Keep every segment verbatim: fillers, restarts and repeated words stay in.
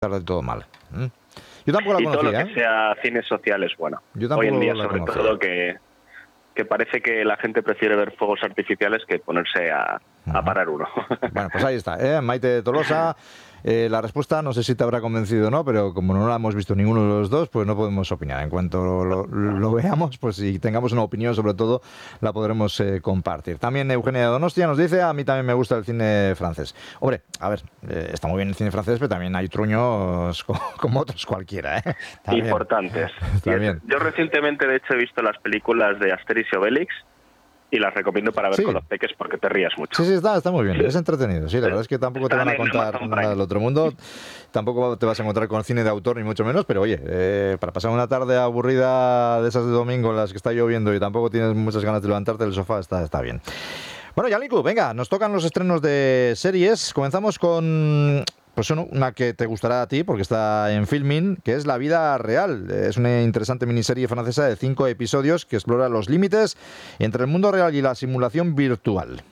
del todo mal. ¿Mm? Yo tampoco la y conocía, todo lo que ¿eh? sea cine social es bueno. Yo tampoco Hoy en día, la sobre conocía. todo, que, que parece que la gente prefiere ver fuegos artificiales que ponerse a, Uh-huh. a parar uno. Bueno, pues ahí está, ¿eh? Maite Tolosa. Eh, la respuesta no sé si te habrá convencido o no, pero como no la hemos visto ninguno de los dos, pues no podemos opinar. En cuanto lo, lo veamos, pues si tengamos una opinión sobre todo, la podremos eh, compartir. También Eugenia de Donostia nos dice, a mí también me gusta el cine francés. Hombre, a ver, eh, está muy bien el cine francés, pero también hay truños como, como otros cualquiera, ¿eh? También. Importantes. Está Y bien. Yo recientemente, de hecho, he visto las películas de Asterix y Obelix, y las recomiendo para ver Sí. con los peques porque te rías mucho. Sí, sí, está, está muy bien, es entretenido. Sí, la verdad es que tampoco te Están van a en contar Amazon nada Prime. del otro mundo, tampoco te vas a encontrar con cine de autor ni mucho menos, pero oye, eh, para pasar una tarde aburrida de esas de domingo en las que está lloviendo y tampoco tienes muchas ganas de levantarte del sofá, está, está bien. Bueno, Yanniku, venga, nos tocan los estrenos de series. Comenzamos con pues una que te gustará a ti porque está en Filmin, que es La vida real. Es una interesante miniserie francesa de cinco episodios que explora los límites entre el mundo real y la simulación virtual.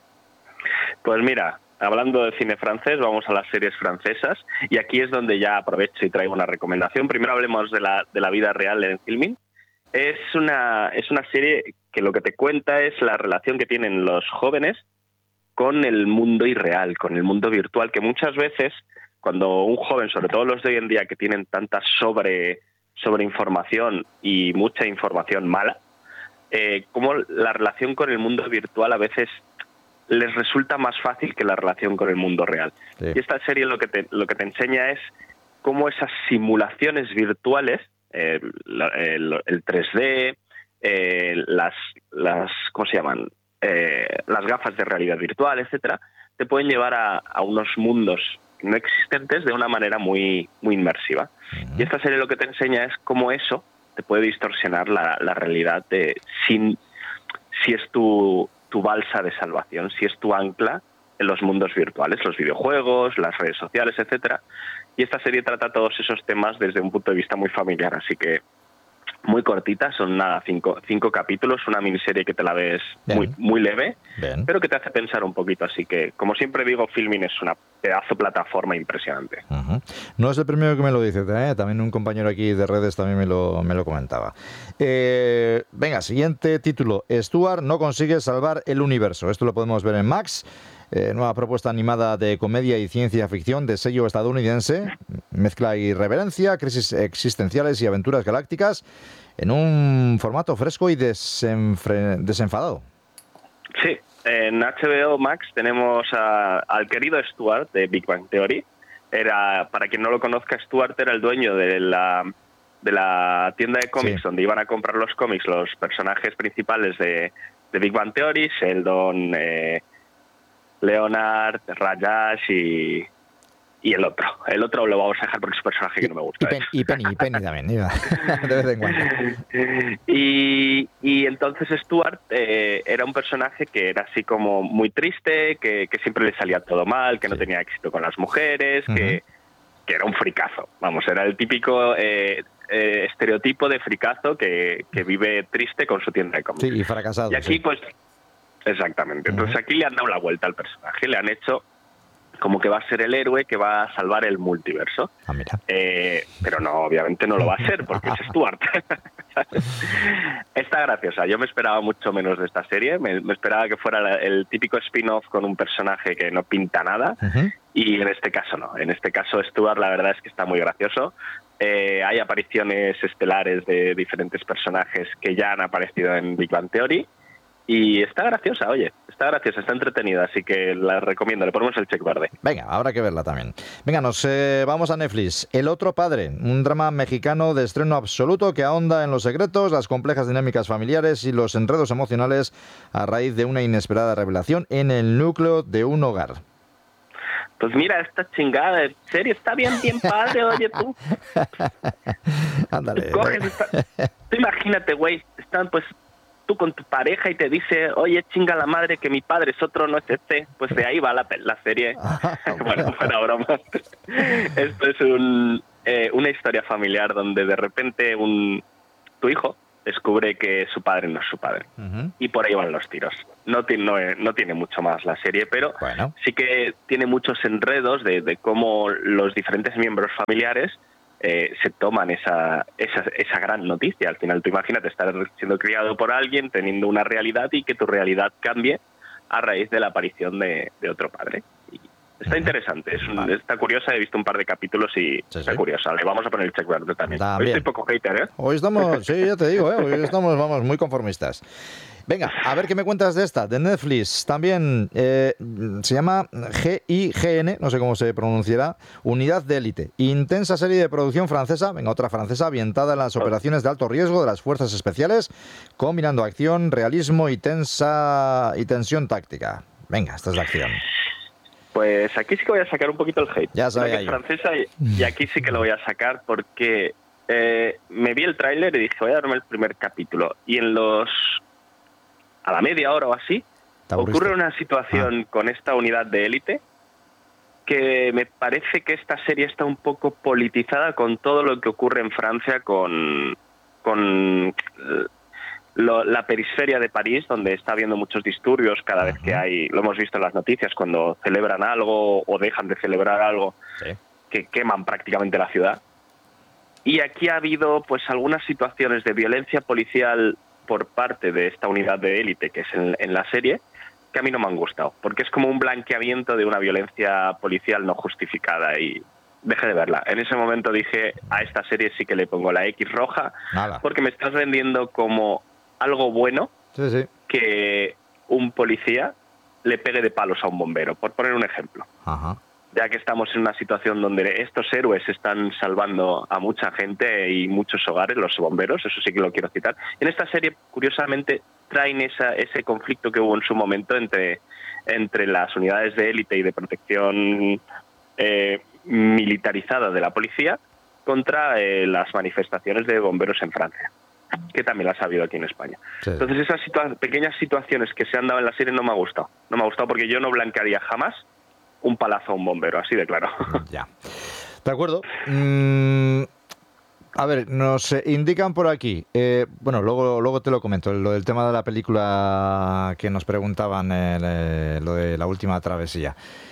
Pues mira, hablando de cine francés, vamos a las series francesas y aquí es donde ya aprovecho y traigo una recomendación. Primero hablemos de la, de la vida real en Filmin. Es una, es una serie que lo que te cuenta es la relación que tienen los jóvenes con el mundo irreal, con el mundo virtual, que muchas veces cuando un joven, sobre todo los de hoy en día que tienen tanta sobre, sobre información y mucha información mala, eh, como la relación con el mundo virtual a veces les resulta más fácil que la relación con el mundo real. Sí. Y esta serie lo que te, lo que te enseña es cómo esas simulaciones virtuales, eh, el, el tres D, eh, las, las, ¿cómo se llaman? Eh, las gafas de realidad virtual, etcétera, te pueden llevar a, a unos mundos no existentes de una manera muy, muy inmersiva. Uh-huh. Y esta serie lo que te enseña es cómo eso te puede distorsionar la, la realidad de sin, si es tu, tu balsa de salvación, si es tu ancla en los mundos virtuales, los videojuegos, las redes sociales, etcétera. Y esta serie trata todos esos temas desde un punto de vista muy familiar, así que muy cortita, son nada, cinco, cinco capítulos, una miniserie que te la ves muy, muy leve, Bien. pero que te hace pensar un poquito. Así que, como siempre digo, Filmin es una pedazo plataforma impresionante. Uh-huh. No es el primero que me lo dice, ¿eh? También un compañero aquí de redes también me lo, me lo comentaba. Eh, venga, siguiente título. Stuart no consigue salvar el universo. Esto lo podemos ver en Max. Eh, nueva propuesta animada de comedia y ciencia ficción de sello estadounidense, mezcla irreverencia, crisis existenciales y aventuras galácticas en un formato fresco y desenfre- desenfadado. Sí, en H B O Max tenemos a, al querido Stuart de Big Bang Theory. Era, para quien no lo conozca, Stuart era el dueño de la, de la tienda de cómics, sí, donde iban a comprar los cómics los personajes principales de, de Big Bang Theory, Sheldon, eh, Leonard, Rajesh y, y el otro. El otro lo vamos a dejar porque es un personaje que no me gusta. Y, pen, y Penny, y Penny también, iba. De vez en cuando. Y, y entonces Stuart eh, era un personaje que era así como muy triste, que, que siempre le salía todo mal, que sí. no tenía éxito con las mujeres, uh-huh. que, que era un fricazo. Vamos, era el típico eh, eh, estereotipo de fricazo que, que vive triste con su tienda de cómics. Sí, y fracasado. Y aquí sí. pues... Exactamente. Entonces aquí le han dado la vuelta al personaje, le han hecho como que va a ser el héroe que va a salvar el multiverso. Ah, mira. Eh, pero no, obviamente no lo va a ser porque es Stuart. Está graciosa. Yo me esperaba mucho menos de esta serie. Me, me esperaba que fuera el típico spin-off con un personaje que no pinta nada. Uh-huh. Y en este caso no. En este caso Stuart la verdad es que está muy gracioso. Eh, hay apariciones estelares de diferentes personajes que ya han aparecido en Big Bang Theory. Y está graciosa, oye, está graciosa, está entretenida, así que la recomiendo, le ponemos el check verde. Venga, habrá que verla también. Venga, nos eh, vamos a Netflix. El otro padre, un drama mexicano de estreno absoluto que ahonda en los secretos, las complejas dinámicas familiares y los enredos emocionales a raíz de una inesperada revelación en el núcleo de un hogar. Pues mira, esta chingada de serie está bien, bien padre, oye tú. Ándale. Tú, coges, está, tú imagínate, güey, están pues... tú con tu pareja y te dice, oye, chinga la madre que mi padre es otro, no es este, pues de ahí va la, la serie. Bueno, fuera broma. Esto es un, eh, una historia familiar donde de repente un, tu hijo descubre que su padre no es su padre. Uh-huh. Y por ahí van los tiros. No tiene, no, no tiene mucho más la serie, pero bueno, sí que tiene muchos enredos de, de cómo los diferentes miembros familiares eh, se toman esa, esa, esa gran noticia. Al final, tú imagínate estar siendo criado por alguien, teniendo una realidad y que tu realidad cambie a raíz de la aparición de, de otro padre. Y está uh-huh. interesante, es un, vale. está curiosa, he visto un par de capítulos y sí, está sí. curiosa. Le vamos a poner el check verde también. también. Hoy estoy poco hater, ¿eh? Hoy estamos, sí, ya te digo, ¿eh? Hoy estamos, vamos, muy conformistas. Venga, a ver qué me cuentas de esta, de Netflix. También eh, se llama G I G N, no sé cómo se pronunciará, Unidad de Élite. Intensa serie de producción francesa, venga, otra francesa, ambientada en las operaciones de alto riesgo de las fuerzas especiales, combinando acción, realismo y tensa y tensión táctica. Venga, esta es la acción. Pues aquí sí que voy a sacar un poquito el hate. Ya sabía que es yo. francesa y, y aquí sí que lo voy a sacar porque eh, me vi el tráiler y dije, voy a darme el primer capítulo. Y en los... a la media hora o así, ocurre una situación ah. con esta unidad de élite que me parece que esta serie está un poco politizada con todo lo que ocurre en Francia con, con lo, la periferia de París, donde está habiendo muchos disturbios cada vez que hay, lo hemos visto en las noticias, cuando celebran algo o dejan de celebrar algo, sí. que queman prácticamente la ciudad. Y aquí ha habido pues algunas situaciones de violencia policial por parte de esta unidad de élite que es en, en la serie, que a mí no me han gustado, porque es como un blanqueamiento de una violencia policial no justificada y dejé de verla. En ese momento dije, a esta serie sí que le pongo la X roja, Nada. porque me estás vendiendo como algo bueno sí, sí. que un policía le pegue de palos a un bombero, por poner un ejemplo. Ajá. Ya que estamos en una situación donde estos héroes están salvando a mucha gente y muchos hogares, los bomberos, eso sí que lo quiero citar. En esta serie, curiosamente, traen esa, ese conflicto que hubo en su momento entre, entre las unidades de élite y de protección eh, militarizada de la policía contra eh, las manifestaciones de bomberos en Francia, que también las ha habido aquí en España. Sí. Entonces, esas situa- pequeñas situaciones que se han dado en la serie no me ha gustado. No me ha gustado porque yo no blanquearía jamás un palazo a un bombero, así de claro. Ya. De acuerdo. Mm, a ver, nos indican por aquí, eh, bueno, luego luego te lo comento, lo del tema de la película que nos preguntaban, eh, lo de la última travesía.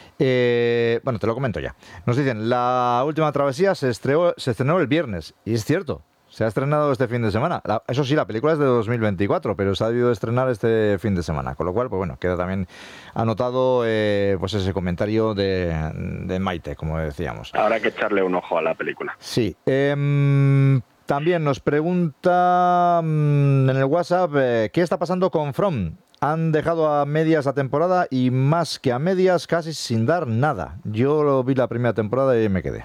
Eh, bueno, te lo comento ya. Nos dicen, la última travesía se estrenó, se estrenó el viernes, y es cierto. Se ha estrenado este fin de semana. La, eso sí, la película es de dos mil veinticuatro, pero se ha debido estrenar este fin de semana. Con lo cual, pues bueno, queda también anotado eh, pues ese comentario de, de Maite, como decíamos. Habrá que echarle un ojo a la película. Sí. Eh, también nos pregunta en el WhatsApp, eh, ¿qué está pasando con From? Han dejado a medias la temporada y más que a medias, casi sin dar nada. Yo lo vi la primera temporada y me quedé.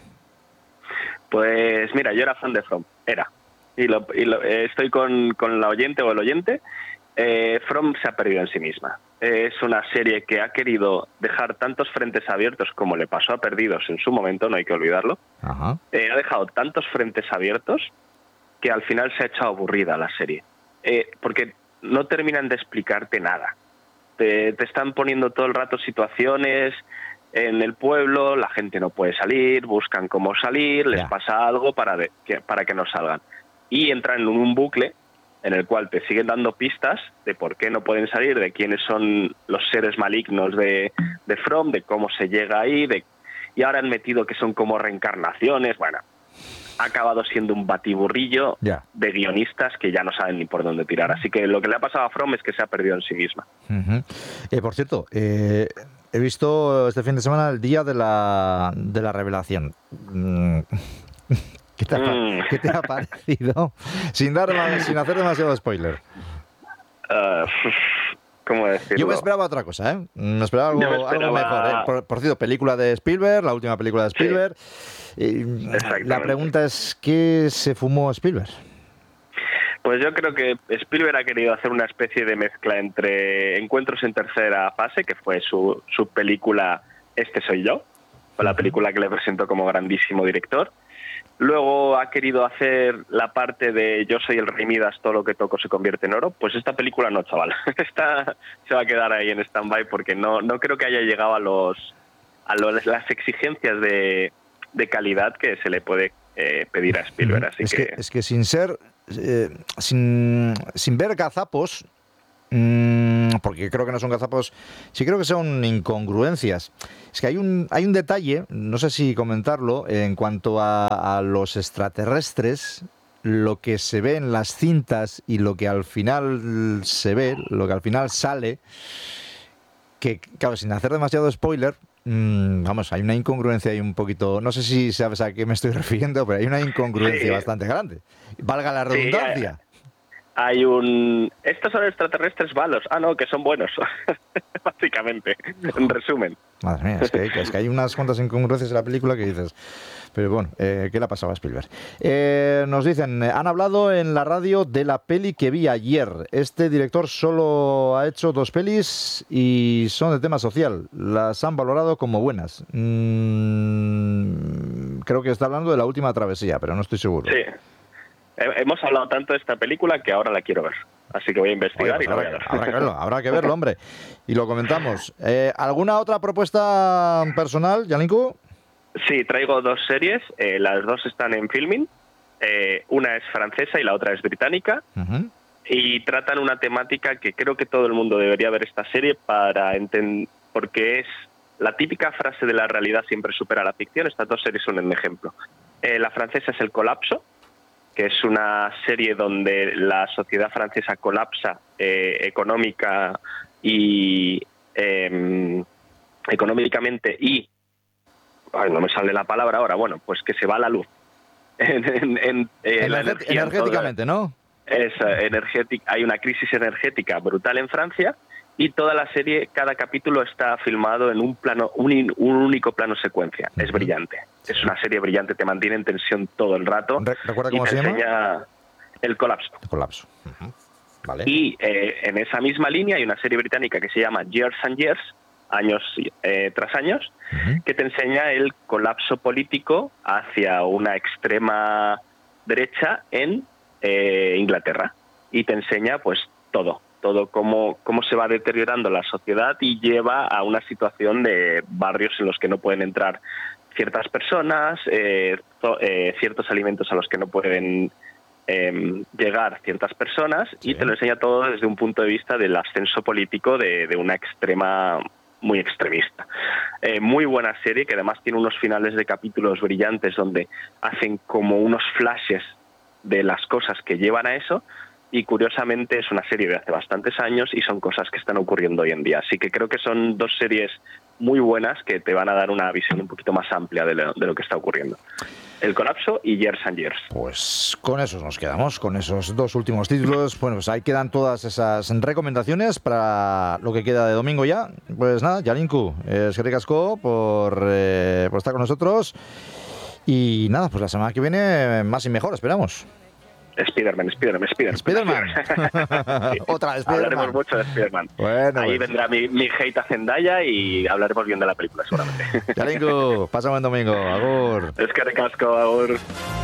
Pues mira, yo era fan de From. Era. Y, lo, y lo, eh, estoy con, con la oyente o el oyente. Eh, From se ha perdido en sí misma. Eh, es una serie que ha querido dejar tantos frentes abiertos como le pasó a Perdidos en su momento, no hay que olvidarlo. Ajá. Eh, ha dejado tantos frentes abiertos que al final se ha hecho aburrida la serie. Eh, porque no terminan de explicarte nada. Te, te están poniendo todo el rato situaciones en el pueblo, la gente no puede salir, buscan cómo salir, les yeah. pasa algo para, de, que, para que no salgan. Y entran en un bucle en el cual te siguen dando pistas de por qué no pueden salir, de quiénes son los seres malignos de, de From, de cómo se llega ahí, de, y ahora han metido que son como reencarnaciones. Bueno, ha acabado siendo un batiburrillo yeah. de guionistas que ya no saben ni por dónde tirar. Así que lo que le ha pasado a From es que se ha perdido en sí misma. Uh-huh. Eh, por cierto, eh, he visto este fin de semana el día de la, de la revelación. ¿Qué te, ha, mm. ¿Qué te ha parecido? Sin dar sin hacer demasiado spoiler. Uh, ¿Cómo decirlo? Yo me esperaba otra cosa, ¿eh? Me esperaba algo, me esperaba... algo mejor, ¿eh? Por, por cierto, película de Spielberg, la última película de Spielberg. Sí, y la pregunta es, ¿qué se fumó Spielberg? Pues yo creo que Spielberg ha querido hacer una especie de mezcla entre Encuentros en tercera fase, que fue su, su película Este soy yo, fue la película que le presentó como grandísimo director. Luego ha querido hacer la parte de Yo soy el rey Midas, todo lo que toco se convierte en oro. Pues esta película no, chaval. Esta se va a quedar ahí en stand-by porque no, no creo que haya llegado a los a los, las exigencias de, de calidad que se le puede eh, pedir a Spielberg. Así es que... que es que sin ser eh, sin, sin ver gazapos, mmm, porque creo que no son gazapos, sí creo que son incongruencias. Es que hay un, hay un detalle, no sé si comentarlo, en cuanto a, a los extraterrestres, lo que se ve en las cintas y lo que al final se ve, lo que al final sale, que, claro, sin hacer demasiado spoiler, mmm, vamos, hay una incongruencia ahí un poquito, no sé si sabes a qué me estoy refiriendo, pero hay una incongruencia sí. bastante grande. Valga la redundancia. Sí, hay un... Estos son extraterrestres malos. Ah, no, que son buenos. Básicamente, en resumen. Madre mía, es que, es que hay unas cuantas incongruencias en la película que dices... Pero bueno, eh, ¿qué le ha pasado a Spielberg? Eh, nos dicen, han hablado en la radio de la peli que vi ayer. Este director solo ha hecho dos pelis y son de tema social. Las han valorado como buenas. Mm, creo que está hablando de La última travesía, pero no estoy seguro. Sí. Hemos hablado tanto de esta película que ahora la quiero ver. Así que voy a investigar. Oye, pues y habrá, voy a ver. habrá que verlo, habrá que verlo, hombre. Y lo comentamos. Eh, ¿Alguna otra propuesta personal, Yaninku? Sí, traigo dos series, eh, las dos están en Filmin, eh, una es francesa y la otra es británica, uh-huh. y tratan una temática que creo que todo el mundo debería ver esta serie para entender, porque es la típica frase de la realidad siempre supera la ficción. Estas dos series son un ejemplo. Eh, la francesa es El colapso, que es una serie donde la sociedad francesa colapsa eh, económica y eh, económicamente y Ay, no me sale la palabra ahora, bueno, pues que se va la luz. En, en, en, eh, la energía, energéticamente, toda, ¿no? Es, energética, hay una crisis energética brutal en Francia y toda la serie, cada capítulo está filmado en un plano, un, un único plano secuencia. Uh-huh. Es brillante. Sí. Es una serie brillante, te mantiene en tensión todo el rato. ¿Recuerda cómo se llama? El colapso. El colapso. Uh-huh. Vale. Y eh, en esa misma línea hay una serie británica que se llama Years and Years, años eh, tras años, uh-huh. que te enseña el colapso político hacia una extrema derecha en eh, Inglaterra. Y te enseña pues todo, todo cómo, cómo se va deteriorando la sociedad y lleva a una situación de barrios en los que no pueden entrar ciertas personas, eh, to, eh, ciertos alimentos a los que no pueden eh, llegar ciertas personas, sí. y te lo enseña todo desde un punto de vista del ascenso político de, de una extrema... muy extremista. Eh, muy buena serie, que además tiene unos finales de capítulos brillantes donde hacen como unos flashes de las cosas que llevan a eso, y curiosamente es una serie de hace bastantes años y son cosas que están ocurriendo hoy en día. Así que creo que son dos series muy buenas que te van a dar una visión un poquito más amplia de lo, de lo que está ocurriendo. El colapso y Years and Years. Pues con esos nos quedamos, con esos dos últimos títulos. Bueno, pues ahí quedan todas esas recomendaciones para lo que queda de domingo ya. Pues nada, Yaninku, es que ricasco por, eh, por estar con nosotros. Y nada, pues la semana que viene más y mejor, esperamos. Spiderman, Spiderman, Spiderman. Spiderman. Sí. Otra, Spiderman. Hablaremos mucho de Spiderman. Bueno, ahí pues. vendrá mi, mi hate a Zendaya y hablaremos bien de la película, seguramente. Yaninku, pasa buen domingo. Agur. Es que ricasco, agur.